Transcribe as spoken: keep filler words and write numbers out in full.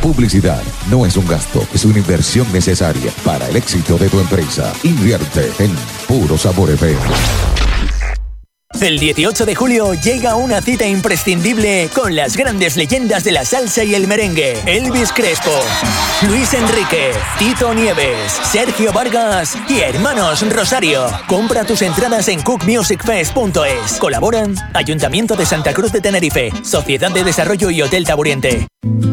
publicidad no es un gasto, es una inversión necesaria para el éxito de tu empresa. Invierte en Puro Sabor F M. El dieciocho de julio llega una cita imprescindible con las grandes leyendas de la salsa y el merengue. Elvis Crespo, Luis Enrique, Tito Nieves, Sergio Vargas y Hermanos Rosario. Compra tus entradas en cook music fest punto es. Colaboran Ayuntamiento de Santa Cruz de Tenerife, Sociedad de Desarrollo y Hotel Taburiente.